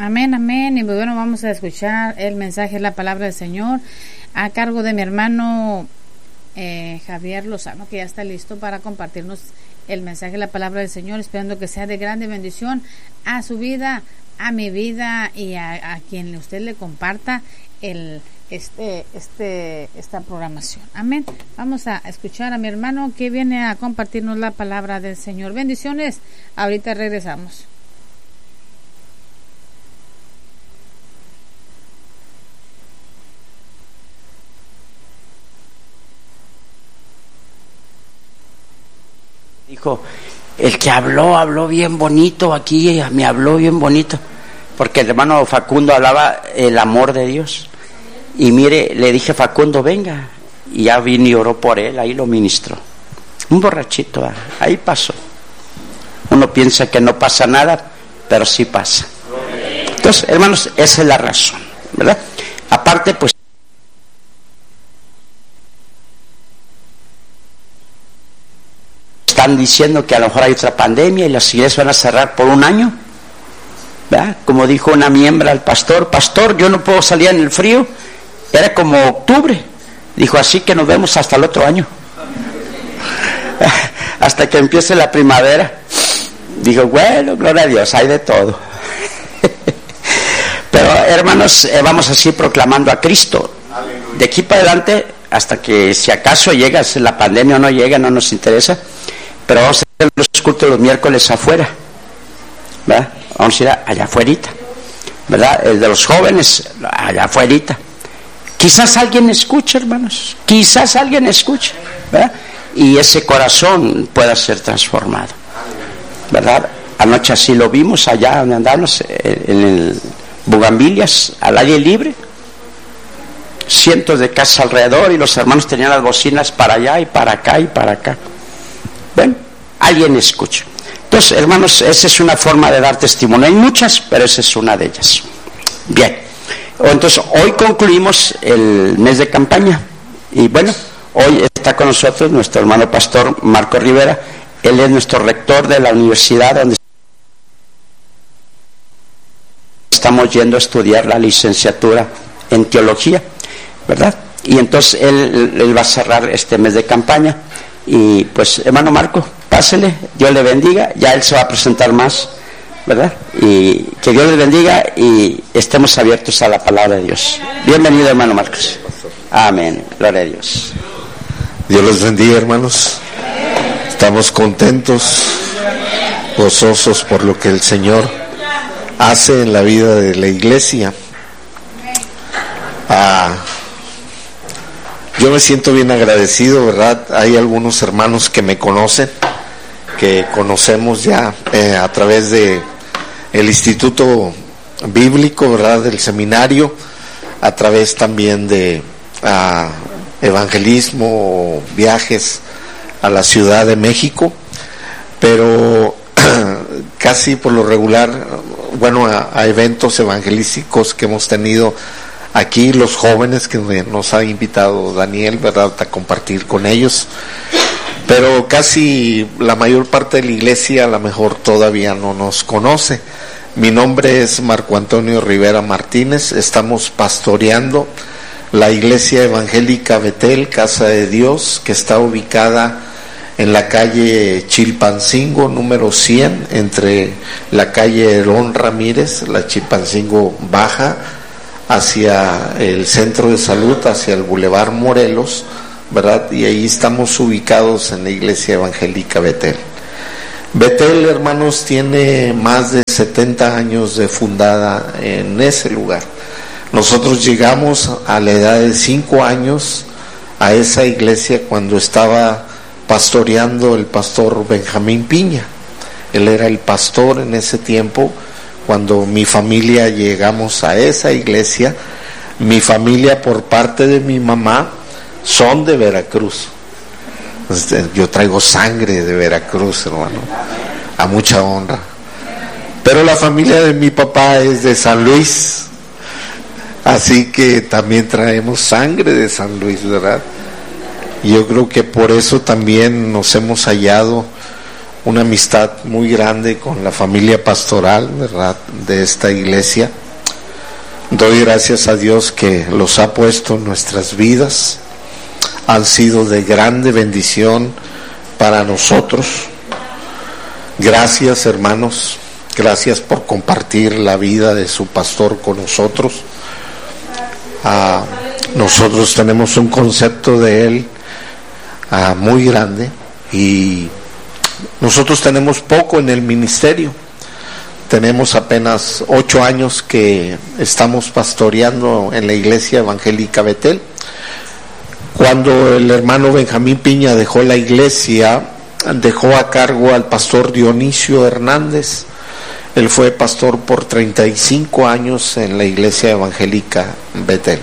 Amén, amén. Y bueno, vamos a escuchar el mensaje de la palabra del Señor a cargo de mi hermano Javier Lozano, que ya está listo para compartirnos el mensaje de la palabra del Señor, esperando que sea de grande bendición a su vida, a mi vida y a quien usted le comparta esta programación. Amén. Vamos a escuchar a mi hermano que viene a compartirnos la palabra del Señor. Bendiciones. Ahorita regresamos. Dijo, el que habló bien bonito aquí, me habló bien bonito, porque el hermano Facundo hablaba el amor de Dios. Y mire, le dije, Facundo, venga, y ya vino y oró por él, ahí lo ministró. Un borrachito, ahí pasó. Uno piensa que no pasa nada, pero sí pasa. Entonces, hermanos, esa es la razón, ¿verdad? Aparte, pues, están diciendo que a lo mejor hay otra pandemia y las iglesias van a cerrar por un año, ¿verdad? Como dijo una miembro al pastor, yo no puedo salir en el frío. Era como octubre, dijo, así que nos vemos hasta el otro año, hasta que empiece la primavera. Dijo, bueno, gloria a Dios, hay de todo. Pero hermanos, vamos así proclamando a Cristo. De aquí para adelante, hasta que si acaso llega, si la pandemia o no llega, no nos interesa. Pero vamos a hacer los cultos los miércoles afuera, ¿verdad? Vamos a ir allá afuerita, ¿verdad? El de los jóvenes, allá afuerita. Quizás alguien escuche, hermanos, quizás alguien escuche, ¿verdad? Y ese corazón pueda ser transformado, ¿verdad? Anoche así lo vimos allá donde andamos, en el Bugambilias, al aire libre. Cientos de casas alrededor y los hermanos tenían las bocinas para allá y para acá y para acá. Bueno, alguien escucha. Entonces, hermanos, esa es una forma de dar testimonio. Hay muchas, pero esa es una de ellas. Bien, entonces hoy concluimos el mes de campaña. Y bueno, hoy está con nosotros nuestro hermano pastor Marco Rivera. Él es nuestro rector de la universidad donde estamos yendo a estudiar la licenciatura en teología, ¿verdad? Y entonces él va a cerrar este mes de campaña. Y pues, hermano Marco, pásele, Dios le bendiga, ya él se va a presentar más, ¿verdad? Y que Dios le bendiga y estemos abiertos a la palabra de Dios. Bienvenido, hermano Marcos. Amén, gloria a Dios. Dios los bendiga, hermanos. Estamos contentos, gozosos por lo que el Señor hace en la vida de la iglesia. Yo me siento bien agradecido, ¿verdad? Hay algunos hermanos que me conocen, que conocemos ya a través de el Instituto Bíblico, ¿verdad? Del seminario, a través también de evangelismo, viajes a la Ciudad de México, pero casi por lo regular, bueno, a eventos evangelísticos que hemos tenido aquí, los jóvenes que nos ha invitado Daniel, ¿verdad?, a compartir con ellos, pero casi la mayor parte de la iglesia a lo mejor todavía no nos conoce. Mi nombre es Marco Antonio Rivera Martínez, estamos pastoreando la iglesia evangélica Betel, Casa de Dios, que está ubicada en la calle Chilpancingo número 100, entre la calle Herón Ramírez, la Chilpancingo baja, hacia el centro de salud, hacia el Boulevard Morelos, ¿verdad? Y ahí estamos ubicados en la iglesia evangélica Betel. Betel, hermanos, tiene más de 70 años de fundada en ese lugar. Nosotros llegamos a la edad de 5 años a esa iglesia cuando estaba pastoreando el pastor Benjamín Piña. Él era el pastor en ese tiempo. Cuando mi familia llegamos a esa iglesia, mi familia por parte de mi mamá son de Veracruz. Yo traigo sangre de Veracruz, hermano, a mucha honra. Pero la familia de mi papá es de San Luis, así que también traemos sangre de San Luis, ¿verdad? Y yo creo que por eso también nos hemos hallado una amistad muy grande con la familia pastoral, ¿verdad?, de esta iglesia. Doy gracias a Dios que los ha puesto en nuestras vidas. Han sido de grande bendición para nosotros. Gracias, hermanos. Gracias por compartir la vida de su pastor con nosotros. Nosotros tenemos un concepto de él muy grande, y nosotros tenemos poco en el ministerio. Tenemos apenas 8 años que estamos pastoreando en la iglesia evangélica Betel. Cuando el hermano Benjamín Piña dejó la iglesia, dejó a cargo al pastor Dionisio Hernández. Él fue pastor por 35 años en la iglesia evangélica Betel.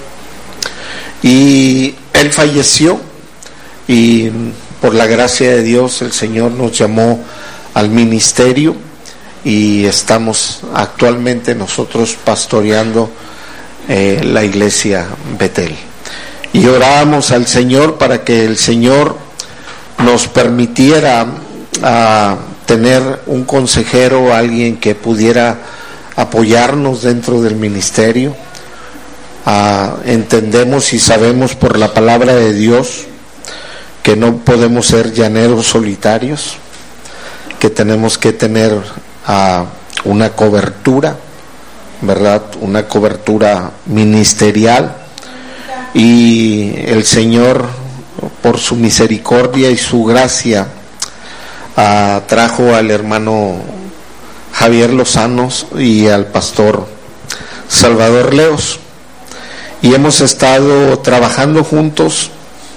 Y él falleció, y por la gracia de Dios el Señor nos llamó al ministerio, y estamos actualmente nosotros pastoreando la iglesia Betel. Y orábamos al Señor para que el Señor nos permitiera tener un consejero, alguien que pudiera apoyarnos dentro del ministerio. Entendemos y sabemos por la palabra de Dios que no podemos ser llaneros solitarios, que tenemos que tener una cobertura, ¿verdad?, una cobertura ministerial. Y el Señor, por su misericordia y su gracia, trajo al hermano Javier Lozano y al pastor Salvador Leos, y hemos estado trabajando juntos,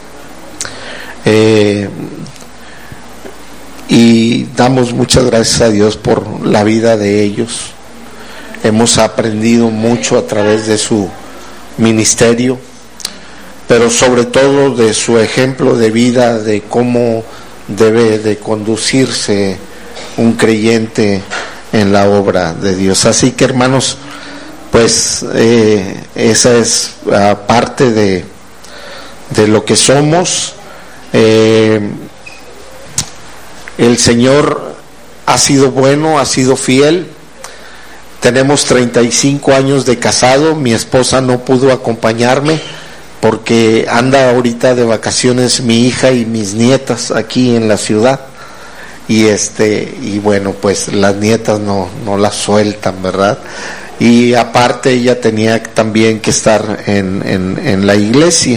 y damos muchas gracias a Dios por la vida de ellos. Hemos aprendido mucho a través de su ministerio, pero sobre todo de su ejemplo de vida, de cómo debe de conducirse un creyente en la obra de Dios. Así que, hermanos, pues esa es parte de lo que somos. El Señor ha sido bueno, ha sido fiel. Tenemos 35 años de casado. Mi esposa no pudo acompañarme porque anda ahorita de vacaciones mi hija y mis nietas aquí en la ciudad, y bueno, pues las nietas no las sueltan, ¿verdad? Y aparte ella tenía también que estar en la iglesia.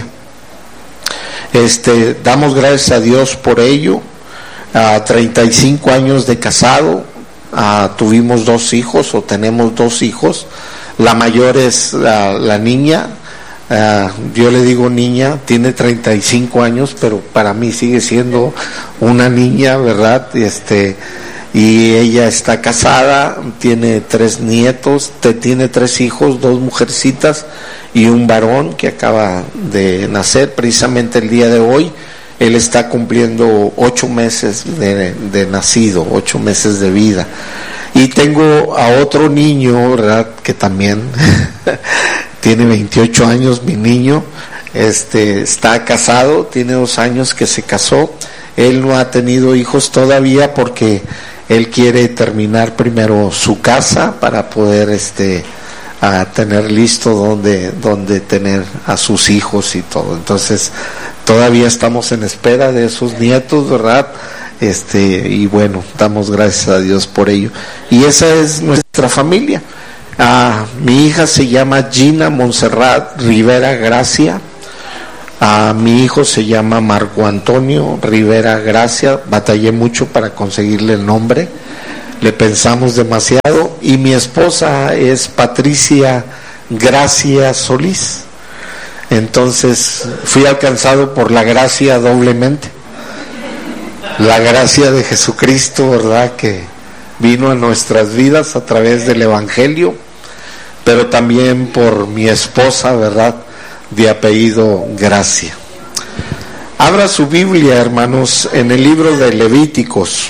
Damos gracias a Dios por ello. 35 años de casado, tuvimos 2 hijos, o tenemos 2 hijos. La mayor es la niña. Yo le digo niña, tiene 35 años, pero para mí sigue siendo una niña, ¿verdad? Y ella está casada, tiene 3 nietos, tiene 3 hijos, 2 mujercitas y un varón que acaba de nacer precisamente el día de hoy. Él está cumpliendo 8 meses de nacido, 8 meses de vida. Y tengo a otro niño, ¿verdad?, que también tiene 28 años, mi niño. Está casado, tiene 2 años que se casó. Él no ha tenido hijos todavía porque él quiere terminar primero su casa para poder a tener listo donde tener a sus hijos y todo. Entonces todavía estamos en espera de esos nietos, ¿verdad? Y bueno, damos gracias a Dios por ello. Y esa es nuestra familia. Mi hija se llama Gina Montserrat Rivera Gracia. Mi hijo se llama Marco Antonio Rivera Gracia. Batallé mucho para conseguirle el nombre, le pensamos demasiado. Y mi esposa es Patricia Gracia Solís. Entonces fui alcanzado por la gracia doblemente, la gracia de Jesucristo, ¿verdad?, que vino a nuestras vidas a través del Evangelio, pero también por mi esposa, ¿verdad?, de apellido Gracia. Abra su Biblia, hermanos, en el libro de Levíticos.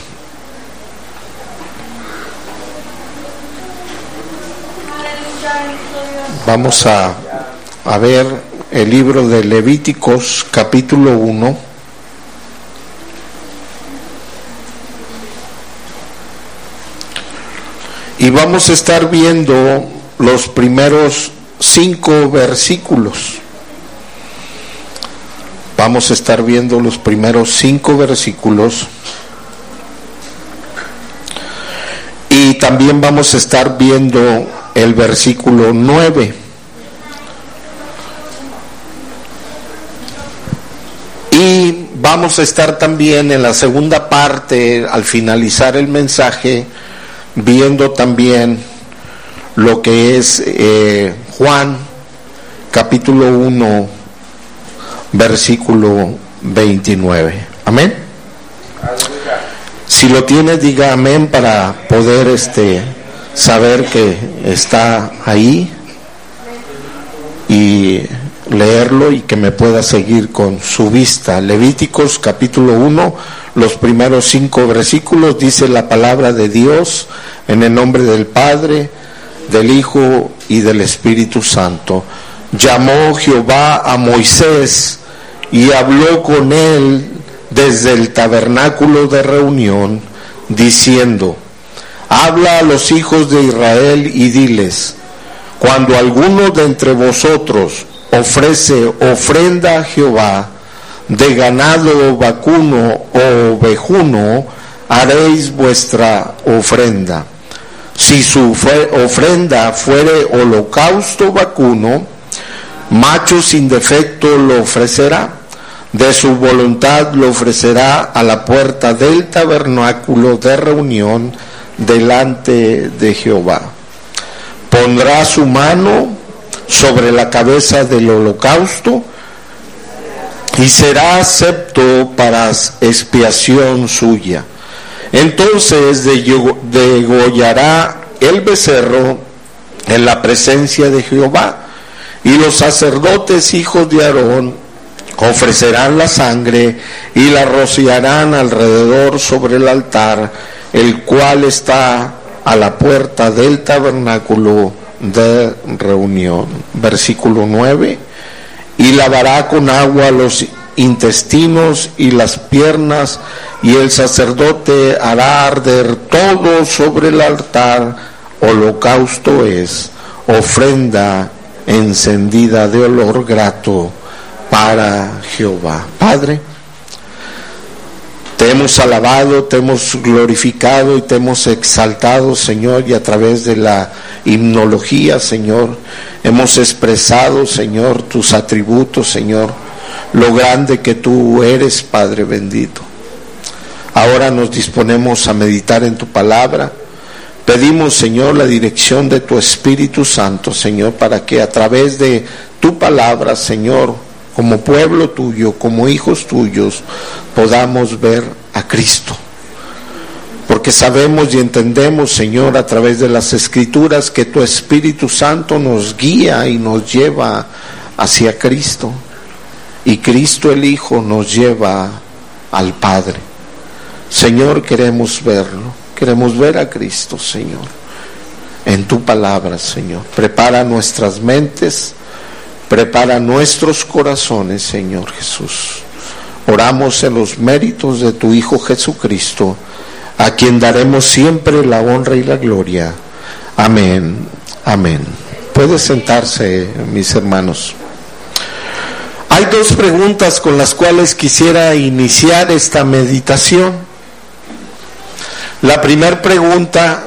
Vamos a ver el libro de Levíticos, capítulo 1. y vamos a estar viendo los primeros 5 versículos. Vamos a estar viendo los primeros 5 versículos y también vamos a estar viendo el versículo 9. Y vamos a estar también en la segunda parte, al finalizar el mensaje, viendo también lo que es Juan capítulo 1 versículo 29. Amén. Si lo tiene, diga amén para poder saber que está ahí y leerlo y que me pueda seguir con su vista. Levíticos capítulo 1, los primeros 5 versículos, dice la palabra de Dios: en el nombre del Padre, del Hijo y del Espíritu Santo. Llamó Jehová a Moisés y habló con él desde el tabernáculo de reunión, diciendo: habla a los hijos de Israel y diles: cuando alguno de entre vosotros ofrece ofrenda a Jehová de ganado vacuno o ovejuno, haréis vuestra ofrenda. Si su ofrenda fuere holocausto vacuno, macho sin defecto lo ofrecerá, de su voluntad lo ofrecerá a la puerta del tabernáculo de reunión delante de Jehová. Pondrá su mano sobre la cabeza del holocausto y será acepto para expiación suya. Entonces degollará el becerro en la presencia de Jehová, y los sacerdotes hijos de Aarón ofrecerán la sangre y la rociarán alrededor sobre el altar, el cual está a la puerta del tabernáculo de reunión. Versículo 9: y lavará con agua los intestinos y las piernas, y el sacerdote hará arder todo sobre el altar. Holocausto es, ofrenda encendida de olor grato para Jehová. Padre, te hemos alabado, te hemos glorificado y te hemos exaltado, Señor, y a través de la himnología, Señor, hemos expresado, Señor, tus atributos, Señor, lo grande que tú eres, Padre bendito. Ahora nos disponemos a meditar en tu palabra. Pedimos, Señor, la dirección de tu Espíritu Santo, Señor, para que a través de tu palabra, Señor, como pueblo tuyo, como hijos tuyos, podamos ver a Cristo. Porque sabemos y entendemos, Señor, a través de las Escrituras, que tu Espíritu Santo nos guía y nos lleva hacia Cristo. Y Cristo el Hijo nos lleva al Padre. Señor, queremos verlo, queremos ver a Cristo, Señor, en tu palabra, Señor. Prepara nuestras mentes, prepara nuestros corazones, Señor Jesús. Oramos en los méritos de tu Hijo Jesucristo, a quien daremos siempre la honra y la gloria. Amén, amén. Puede sentarse, mis hermanos. Hay 2 preguntas con las cuales quisiera iniciar esta meditación. La primera pregunta,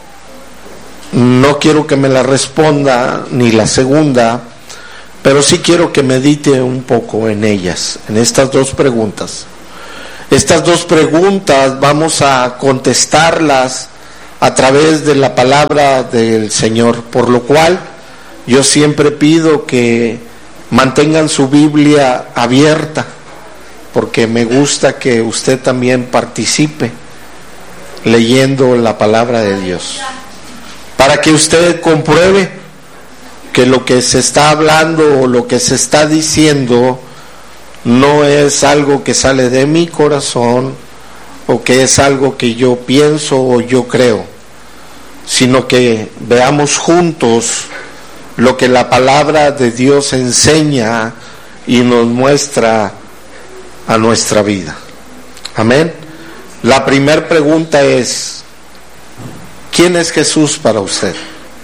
no quiero que me la responda, ni la segunda, pero sí quiero que medite un poco en ellas, en estas 2 preguntas. Estas 2 preguntas vamos a contestarlas a través de la palabra del Señor, por lo cual yo siempre pido que mantengan su Biblia abierta, porque me gusta que usted también participe leyendo la palabra de Dios, para que usted compruebe que lo que se está hablando o lo que se está diciendo no es algo que sale de mi corazón o que es algo que yo pienso o yo creo, sino que veamos juntos lo que la palabra de Dios enseña y nos muestra a nuestra vida. Amén. La primera pregunta es: ¿quién es Jesús para usted?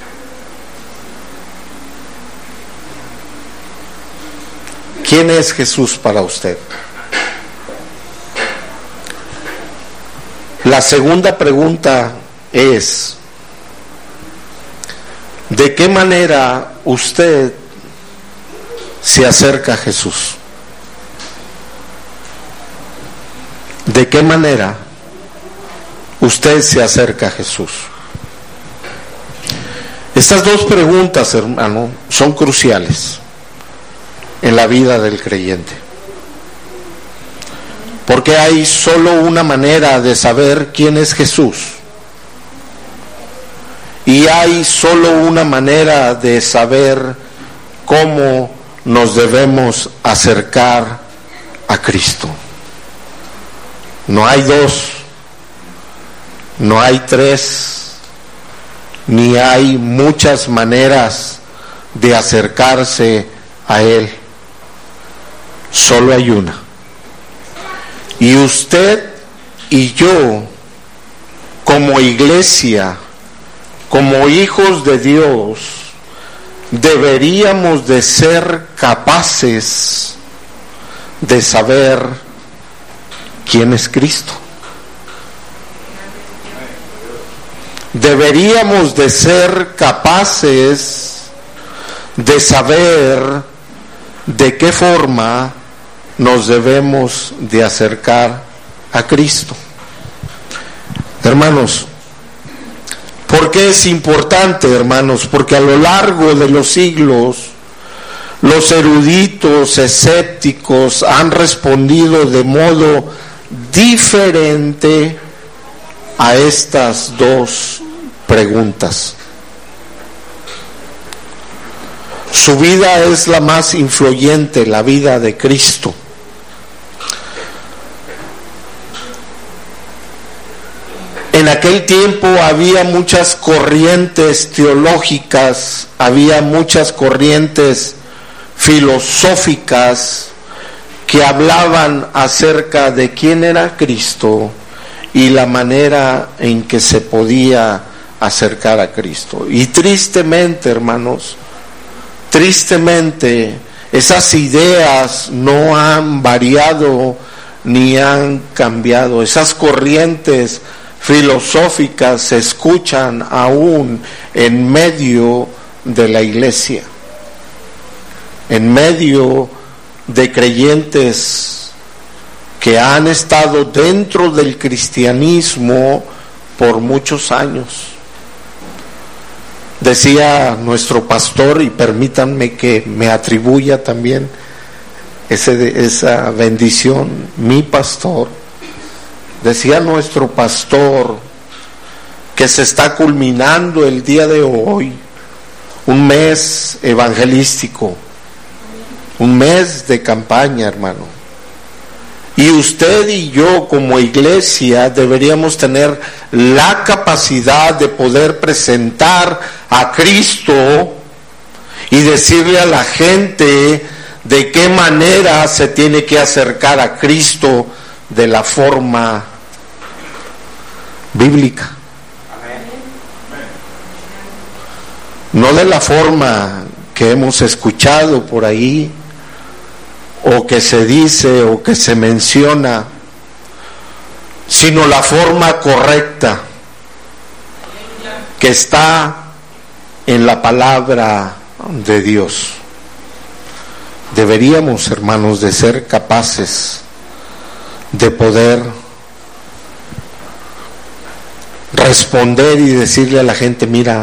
¿Quién es Jesús para usted? La segunda pregunta es, ¿de qué manera usted se acerca a Jesús? ¿De qué manera usted se acerca a Jesús? Estas dos preguntas, hermano, son cruciales en la vida del creyente. Porque hay solo una manera de saber quién es Jesús. Y hay solo una manera de saber cómo nos debemos acercar a Cristo. No hay dos, no hay tres, ni hay muchas maneras de acercarse a Él. Solo hay una. Y usted y yo, como iglesia, como hijos de Dios, deberíamos de ser capaces de saber quién es Cristo. Deberíamos de ser capaces de saber de qué forma nos debemos de acercar a Cristo. Hermanos, ¿por qué es importante, hermanos? Porque a lo largo de los siglos, los eruditos escépticos han respondido de modo diferente a estas dos preguntas. Su vida es la más influyente, la vida de Cristo. En aquel tiempo había muchas corrientes teológicas, había muchas corrientes filosóficas que hablaban acerca de quién era Cristo y la manera en que se podía acercar a Cristo. Y tristemente, hermanos, tristemente, esas ideas no han variado ni han cambiado. Esas corrientes filosóficas se escuchan aún en medio de la iglesia, en medio de creyentes que han estado dentro del cristianismo por muchos años. Decía nuestro pastor, y permítanme que me atribuya también esa bendición, mi pastor, decía nuestro pastor que se está culminando el día de hoy un mes evangelístico, un mes de campaña, hermano. Y usted y yo como iglesia deberíamos tener la capacidad de poder presentar a Cristo y decirle a la gente de qué manera se tiene que acercar a Cristo de la forma bíblica. No de la forma que hemos escuchado por ahí, o que se dice o que se menciona, sino la forma correcta que está en la palabra de Dios. Deberíamos, hermanos, de ser capaces de poder responder y decirle a la gente: mira,